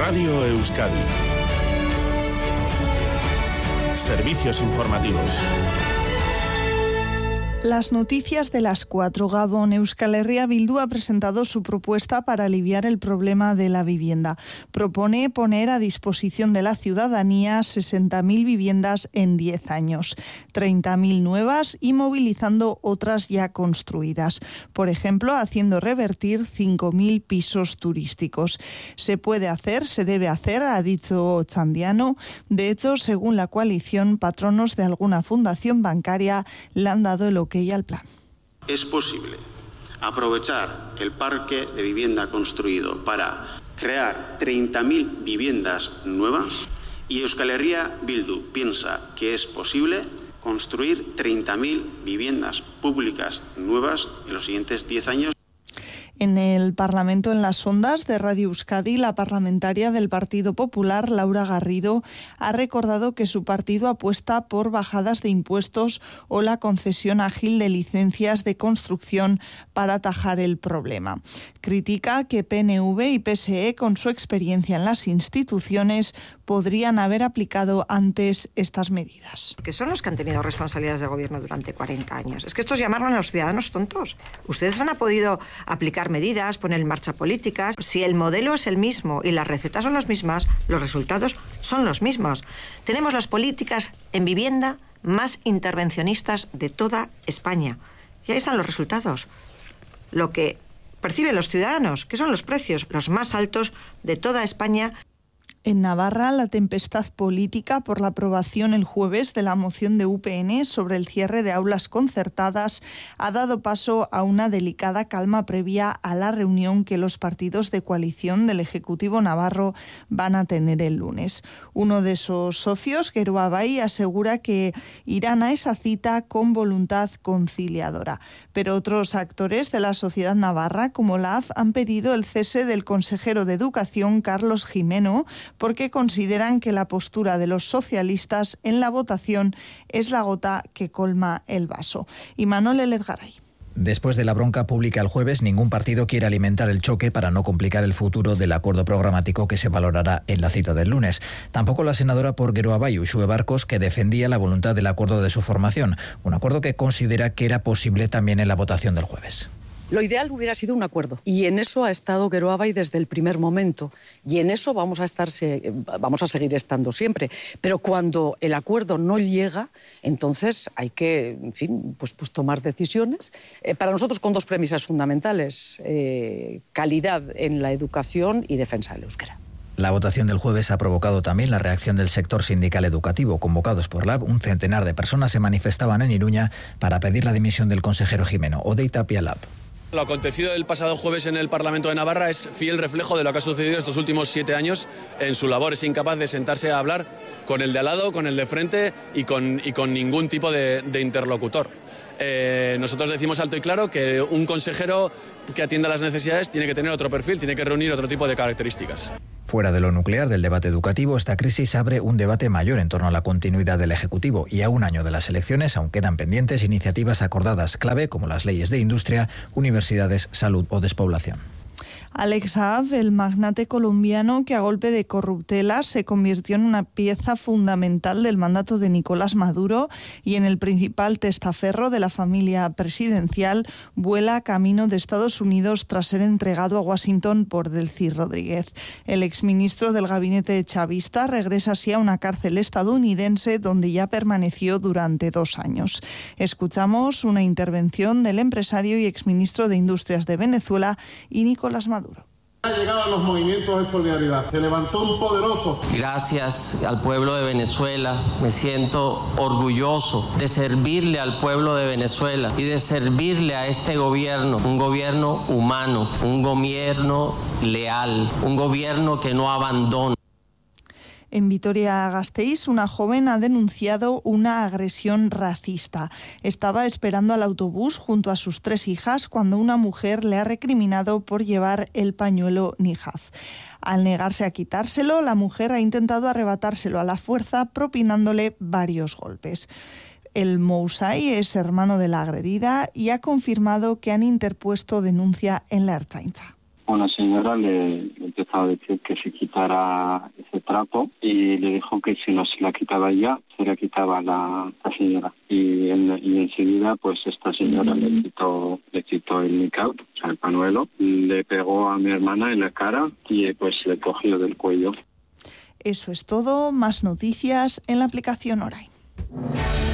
Radio Euskadi. Servicios informativos. Las noticias de las 4. Gabón. Euskal Herria Bildu ha presentado su propuesta para aliviar el problema de la vivienda. Propone poner a disposición de la ciudadanía 60.000 viviendas en 10 años, 30.000 nuevas y movilizando otras ya construidas. Por ejemplo, haciendo revertir 5.000 pisos turísticos. Se puede hacer, se debe hacer, ha dicho Chandiano. De hecho, según la coalición, patronos de alguna fundación bancaria le han dado el ok al plan. Es posible aprovechar el parque de vivienda construido para crear 30.000 viviendas nuevas y Euskal Herria Bildu piensa que es posible construir 30.000 viviendas públicas nuevas en los siguientes 10 años. En el Parlamento, en las ondas de Radio Euskadi, la parlamentaria del Partido Popular, Laura Garrido, ha recordado que su partido apuesta por bajadas de impuestos o la concesión ágil de licencias de construcción para atajar el problema. Critica que PNV y PSE, con su experiencia en las instituciones, podrían haber aplicado antes estas medidas. Que son los que han tenido responsabilidades de gobierno durante 40 años. Es que estos llamaron a los ciudadanos tontos. Ustedes han podido aplicar medidas, poner en marcha políticas. Si el modelo es el mismo y las recetas son las mismas, los resultados son los mismos. Tenemos las políticas en vivienda más intervencionistas de toda España. Y ahí están los resultados. Lo que perciben los ciudadanos, que son los precios los más altos de toda España. En Navarra, la tempestad política por la aprobación el jueves de la moción de UPN sobre el cierre de aulas concertadas ha dado paso a una delicada calma previa a la reunión que los partidos de coalición del Ejecutivo navarro van a tener el lunes. Uno de esos socios, Geroa Bai, asegura que irán a esa cita con voluntad conciliadora. Pero otros actores de la sociedad navarra, como la AF, han pedido el cese del consejero de Educación, Carlos Jimeno, porque consideran que la postura de los socialistas en la votación es la gota que colma el vaso. Imanol Elezgaray. Después de la bronca pública el jueves, ningún partido quiere alimentar el choque para no complicar el futuro del acuerdo programático que se valorará en la cita del lunes. Tampoco la senadora por Geroa Bai, Uxue Barkos, que defendía la voluntad del acuerdo de su formación, un acuerdo que considera que era posible también en la votación del jueves. Lo ideal hubiera sido un acuerdo y en eso ha estado Geroa Bai desde el primer momento y en eso vamos a seguir estando siempre. Pero cuando el acuerdo no llega, entonces hay que, en fin, pues tomar decisiones. Para nosotros con dos premisas fundamentales, calidad en la educación y defensa del euskera. La votación del jueves ha provocado también la reacción del sector sindical educativo. Convocados por LAB, un centenar de personas se manifestaban en Iruña para pedir la dimisión del consejero Jimeno. Odei Tapia, LAB. Lo acontecido el pasado jueves en el Parlamento de Navarra es fiel reflejo de lo que ha sucedido estos últimos 7 años en su labor. Es incapaz de sentarse a hablar con el de al lado, con el de frente y con ningún tipo de interlocutor. Nosotros decimos alto y claro que un consejero que atienda las necesidades tiene que tener otro perfil, tiene que reunir otro tipo de características. Fuera de lo nuclear del debate educativo, esta crisis abre un debate mayor en torno a la continuidad del Ejecutivo y a un año de las elecciones aún quedan pendientes iniciativas acordadas clave como las leyes de industria, universidades, salud o despoblación. Alex Saab, el magnate colombiano que a golpe de corruptela se convirtió en una pieza fundamental del mandato de Nicolás Maduro y en el principal testaferro de la familia presidencial, vuela camino de Estados Unidos tras ser entregado a Washington por Delcy Rodríguez. El exministro del gabinete chavista regresa así a una cárcel estadounidense donde ya permaneció durante 2 años. Escuchamos una intervención del empresario y exministro de Industrias de Venezuela y Nicolás Maduro. Llegaban los movimientos de solidaridad, se levantó un poderoso. Gracias al pueblo de Venezuela, me siento orgulloso de servirle al pueblo de Venezuela y de servirle a este gobierno, un gobierno humano, un gobierno leal, un gobierno que no abandona. En Vitoria-Gasteiz, una joven ha denunciado una agresión racista. Estaba esperando al autobús junto a sus 3 hijas cuando una mujer le ha recriminado por llevar el pañuelo Nijab. Al negarse a quitárselo, la mujer ha intentado arrebatárselo a la fuerza, propinándole varios golpes. El Mousai es hermano de la agredida y ha confirmado que han interpuesto denuncia en la Ertzaintza. Una señora le empezó a decir que se quitara ese trapo y le dijo que si no se la quitaba ella, se la quitaba la señora. Y enseguida, pues esta señora le quitó el niqab, o sea, el pañuelo, le pegó a mi hermana en la cara y pues le cogió del cuello. Eso es todo. Más noticias en la aplicación Orai.